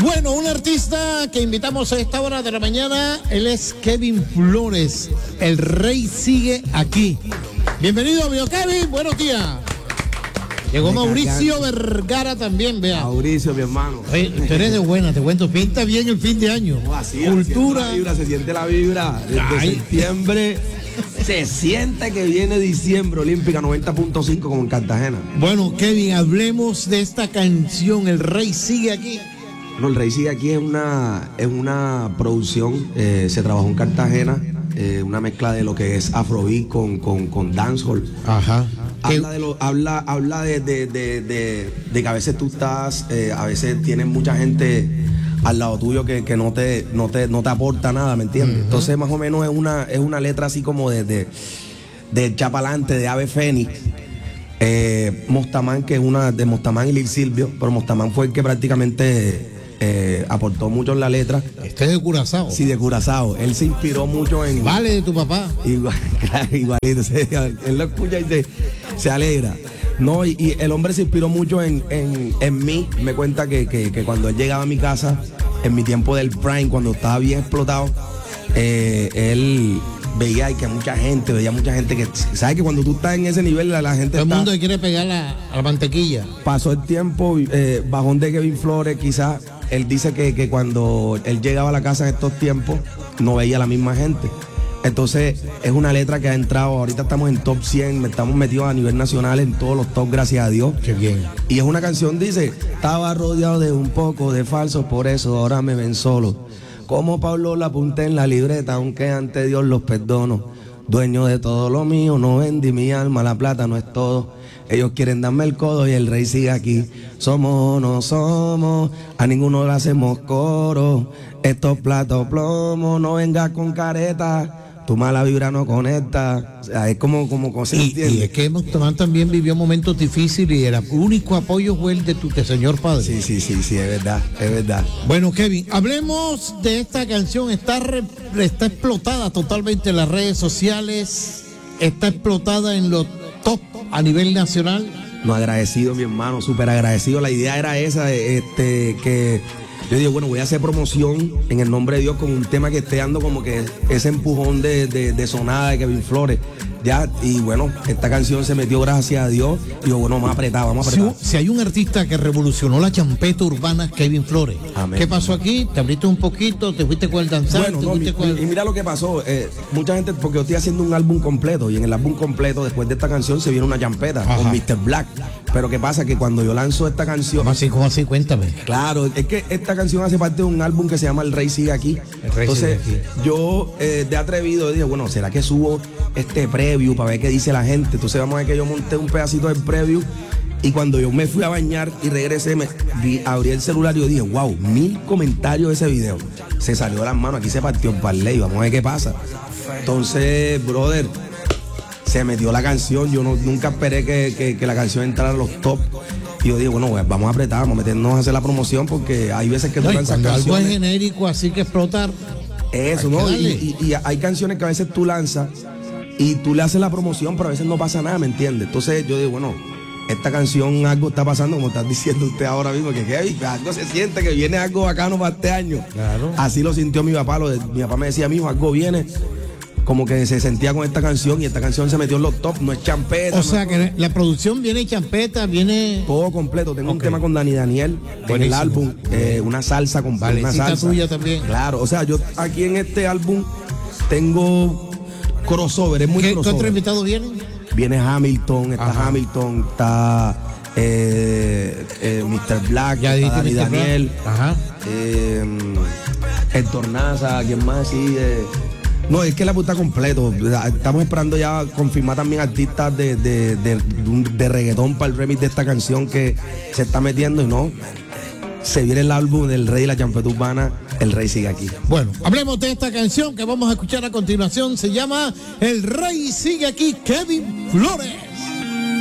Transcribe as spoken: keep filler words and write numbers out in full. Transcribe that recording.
Bueno, un artista que invitamos a esta hora de la mañana, él es Kevin Flores. El rey sigue aquí. Bienvenido, amigo Kevin, buenos días. Llegó Me Mauricio cagando. Vergara también, vea. Mauricio, mi hermano. Oye, tú eres de buena, te cuento, pinta bien el fin de año. No, así, Cultura. Se siente la vibra, se siente la vibra. Desde Ay. septiembre se siente que viene diciembre, Olímpica noventa punto cinco como en Cartagena. Bueno, Kevin, hablemos de esta canción, El Rey Sigue Aquí. No, el Rey Sigue Aquí es una, es una producción, eh, se trabajó en Cartagena, eh, una mezcla de lo que es Afrobeat con, con, con dancehall. Ajá. Habla de, lo, habla, habla de, de, de, de, de que a veces tú estás, eh, a veces tienes mucha gente al lado tuyo que, que no, te, no, te, no te aporta nada, ¿me entiendes? Uh-huh. Entonces más o menos es una, es una letra así como de, de, de Chapalante, de Ave Fénix. Eh, Mostamán, que es una de Mostamán y Lil Silvio, pero Mostamán fue el que prácticamente eh, aportó mucho en la letra. Este es de Curazao. Sí, de Curazao. Él se inspiró mucho en... Vale, de tu papá. Igual, claro, igualito. Se, él lo escucha y se, se alegra. No, y, y el hombre se inspiró mucho en, en, en mí. Me cuenta que, que, que cuando él llegaba a mi casa, en mi tiempo del Prime, cuando estaba bien explotado, eh, él veía que mucha gente, veía mucha gente que, ¿sabes? Que cuando tú estás en ese nivel, la, la gente Todo el está, mundo le quiere pegar la, a la mantequilla. pasó el tiempo, eh, bajón de Kevin Flores, quizás. Él dice que, que cuando él llegaba a la casa en estos tiempos, no veía a la misma gente. Entonces, es una letra que ha entrado, ahorita estamos en top cien, estamos metidos a nivel nacional en todos los top, gracias a Dios. Qué bien. Y es una canción, dice, estaba rodeado de un poco de falsos, por eso ahora me ven solo. Como Pablo la apunté en la libreta, aunque ante Dios los perdono. Dueño de todo lo mío, no vendí mi alma, la plata no es todo. Ellos quieren darme el codo y el rey sigue aquí. Somos o no somos, a ninguno le hacemos coro. Estos platos plomo, no vengas con careta. Tu mala vibra no conecta. O sea, es como, como, como se Y, entiende. y es que Mostamán también vivió momentos difíciles y el único apoyo fue el de tu de señor padre. Sí, sí, sí, sí, es verdad, es verdad. Bueno, Kevin, hablemos de esta canción. Está, re, está explotada totalmente en las redes sociales. Está explotada en los top a nivel nacional. No, agradecido, mi hermano, súper agradecido. La idea era esa, este, que yo digo, bueno, voy a hacer promoción en el nombre de Dios con un tema que esté dando como que ese empujón de, de, de sonada de Kevin Flores. Ya, y bueno, esta canción se metió gracias a Dios. Y yo, bueno, más apretado, vamos a apretar. Si, si hay un artista que revolucionó la champeta urbana, Kevin Flores. Amén. ¿Qué pasó aquí? ¿Te abriste un poquito? ¿Te fuiste con el danzar? Bueno, ¿Te no, fuiste mi- con el... y mira lo que pasó. Eh, mucha gente, porque yo estoy haciendo un álbum completo. Y en el álbum completo, después de esta canción, se viene una champeta Ajá. con mister Black. Pero ¿qué pasa? Que cuando yo lanzo esta canción. ¿Cómo así? ¿Cómo así? Cuéntame. Claro, es que esta canción hace parte de un álbum que se llama El Rey Sigue Aquí. El Rey Entonces, Sigue yo eh, de atrevido dije, bueno, ¿será que subo este preview para ver qué dice la gente? Entonces vamos a ver que yo monté un pedacito del preview y cuando yo me fui a bañar y regresé, me vi, abrí el celular y yo dije, wow, mil comentarios de ese video. Se salió de las manos, aquí se partió el parlay, vamos a ver qué pasa. Entonces, brother, se metió la canción, yo no, nunca esperé que, que, que la canción entrara a los top. Y yo dije, bueno, pues, vamos a apretar, vamos a meternos a hacer la promoción porque hay veces que No, y tú lanzas cuando algo es canciones. genérico, así que explotar. Eso, hay ¿no? que Y, darle. y- y hay canciones que a veces tú lanzas y tú le haces la promoción, pero a veces no pasa nada, ¿me entiendes? Entonces yo digo, bueno, esta canción algo está pasando, como estás diciendo usted ahora mismo, que hey, algo se siente, que viene algo bacano para este año. Claro. Así lo sintió mi papá, lo de- mi papá me decía, mijo, algo viene. Como que se sentía con esta canción y esta canción se metió en los top, no es champeta. O no sea es que la producción viene champeta, viene... todo completo. Tengo Ok. un tema con Dani Daniel en Buenísimo. el álbum, eh, una salsa con una Valecita salsa. tuya también. Claro, o sea, yo aquí en este álbum tengo crossover, es muy ¿Qué, ¿Qué crossover. otro invitado viene? Viene Hamilton, está Ajá. Hamilton, está eh, eh, mister Black, Ya está dijiste Dani mister Black. Daniel, Ajá. eh, el Tornaza, ¿quién más así? Eh, no, es que la puta completo. Estamos esperando ya confirmar también artistas de, de, de, de reggaetón para el remix de esta canción que se está metiendo y no. Se viene el álbum del Rey de la Champeta Urbana, El Rey Sigue Aquí. Bueno, hablemos de esta canción que vamos a escuchar a continuación. Se llama El Rey Sigue Aquí, Kevin Flores.